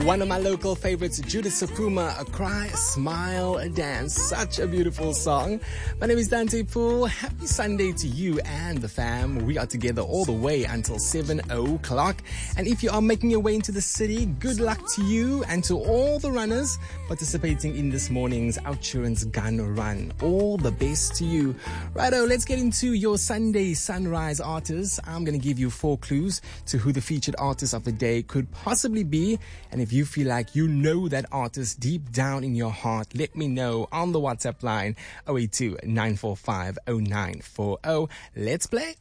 One of my local favorites, Judith Safuma, A Cry, A Smile, A Dance. Such a beautiful song. My name is Dante Poole. Happy Sunday to you and the fam. We are together all the way until 7 o'clock. And if you are making your way into the city, good luck to you and to all the runners participating in this morning's Outsurance Gun Run. All the best to you. Righto, let's get into your Sunday Sunrise artists. I'm going to give you 4 clues to who the featured artist of the day could possibly be. And if you feel like you know that artist deep down in your heart, let me know on the WhatsApp line 082 945 0940. Let's play.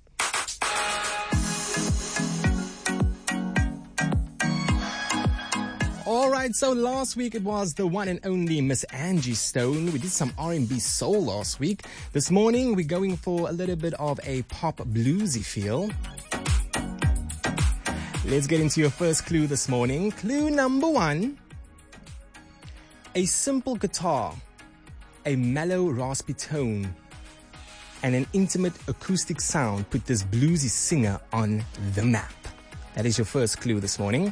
Alright, so last week it was the one and only Miss Angie Stone. We did some R&B soul last week. This morning we're going for a little bit of a pop bluesy feel. Let's get into your first clue this morning. Clue number 1. A simple guitar, a mellow raspy tone, and an intimate acoustic sound put this bluesy singer on the map. That is your first clue this morning.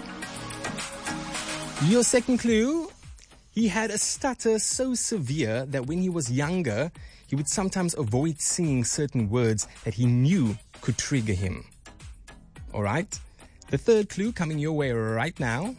Your second clue, he had a stutter so severe that when he was younger, he would sometimes avoid singing certain words that he knew could trigger him. All right? The third clue coming your way right now.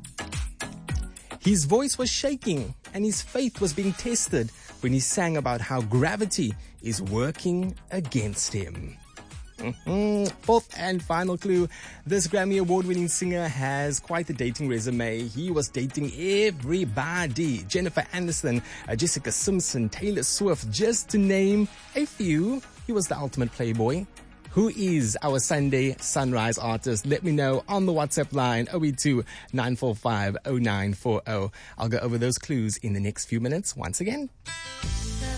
His voice was shaking and his faith was being tested when he sang about how gravity is working against him. Fourth and final clue. This Grammy Award-winning singer has quite a dating resume. He was dating everybody. Jennifer Aniston, Jessica Simpson, Taylor Swift, just to name a few. He was the ultimate playboy. Who is our Sunday Sunrise artist? Let me know on the WhatsApp line 082 945 0940. I'll go over those clues in the next few minutes once again.